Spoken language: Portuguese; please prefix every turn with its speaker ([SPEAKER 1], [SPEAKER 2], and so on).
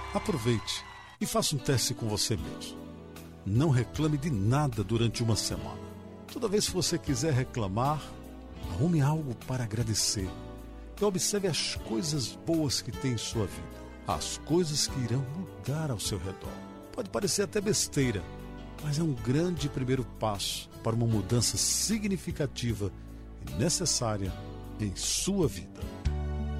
[SPEAKER 1] Aproveite e faça um teste com você mesmo. Não reclame de nada durante uma semana. Toda vez que você quiser reclamar, arrume algo para agradecer e observe as coisas boas que tem em sua vida, as coisas que irão mudar ao seu redor. Pode parecer até besteira, mas é um grande primeiro passo para uma mudança significativa e necessária em sua vida.